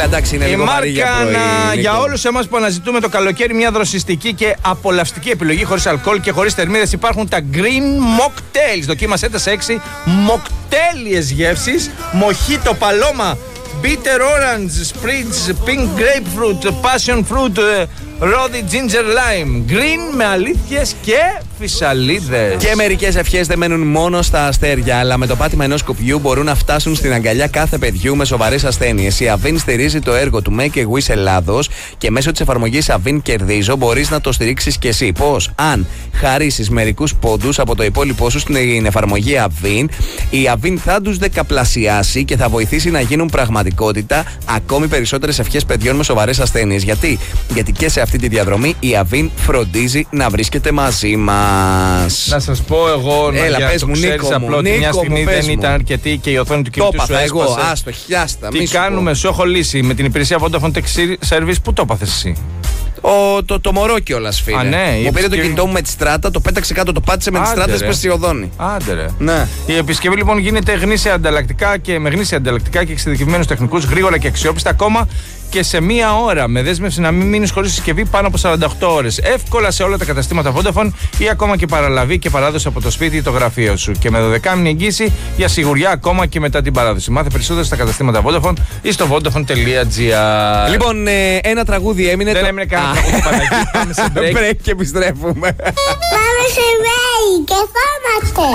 εντάξει, είναι λίγο βαρύ για πρωί. Για όλους εμάς που αναζητούμε το καλοκαίρι μια δροσιστική και απολαυστική επιλογή χωρίς αλκοόλ και χωρίς θερμίδες, υπάρχουν τα Green Mocktails. Δοκίμασέ τα σε 6 μοκτέλιες γεύσεις: μοχίτο, παλώμα, bitter orange, spritz, pink grapefruit, passion fruit, ρόδι, ginger lime. Green με αλήθειες και φυσαλίδες. Και μερικές ευχές δεν μένουν μόνο στα αστέρια, αλλά με το πάτημα ενός σκουπιού μπορούν να φτάσουν στην αγκαλιά κάθε παιδιού με σοβαρές ασθένειες. Η Avin στηρίζει το έργο του Make a Wish Ελλάδος και μέσω της εφαρμογής Avin Κερδίζω μπορείς να το στηρίξεις κι εσύ. Πώς? Αν χαρίσεις μερικούς πόντους από το υπόλοιπό σου στην εφαρμογή Avin, η Avin θα τους δεκαπλασιάσει και θα βοηθήσει να γίνουν πραγματικότητα ακόμη περισσότερες ευχές παιδιών με σοβαρές ασθένειες. Γιατί και σε αυτή τη διαδρομή η Avin φροντίζει να βρίσκεται μαζί μας. Να σας πω εγώ, πες μου, Νίκο απλό, μου, ότι μια στιγμή μου, δεν ήταν αρκετή και η οθόνη του κινητού σου έσπασε. εγώ, άστο, χιάστα. Τι κάνουμε, σου έχω λύσει με την υπηρεσία Vodafone Tech Service. Πού το έπαθες εσύ? Το μωρό κιόλας, φίλε. Ναι, μου πήρε το κινητό μου με τη στράτα, το πέταξε κάτω, το πάτησε με τη στράτα, έσπασε η οδόνη. Άντε ρε. Ναι. Η επισκευή λοιπόν γίνεται με γνήσια ανταλλακτικά και εξειδικευμένους τεχνικούς, γρήγορα και αξιόπιστα, ακόμα και σε μία ώρα. Με δέσμευση να μην μείνεις χωρίς συσκευή πάνω από 48 ώρες. Εύκολα σε όλα τα καταστήματα Vodafone ή ακόμα και παραλαβή και παράδοση από το σπίτι ή το γραφείο σου. Και με 12μηνη εγγύηση για σιγουριά ακόμα και μετά την παράδοση. Μάθε περισσότερο στα καταστήματα Vodafone ή στο vodafone.gr. Λοιπόν, ένα τραγούδι έμεινε. Δεν έμεινε κανένα τραγούδι, Παναγί. Πάμε σε break. Break και επιστρέφουμε. Πάμε σε break και φάμαστε.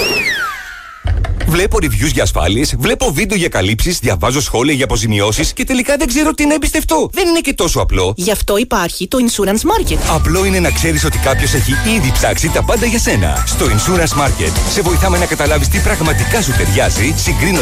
Βλέπω reviews για ασφάλειες, βλέπω βίντεο για καλύψεις, διαβάζω σχόλια για αποζημιώσεις και τελικά δεν ξέρω τι να εμπιστευτώ. Δεν είναι και τόσο απλό. Γι' αυτό υπάρχει το Insurance Market. Απλό είναι να ξέρεις ότι κάποιος έχει ήδη ψάξει τα πάντα για σένα. Στο Insurance Market σε βοηθάμε να καταλάβεις τι πραγματικά σου ταιριάζει, συγκρίνοντας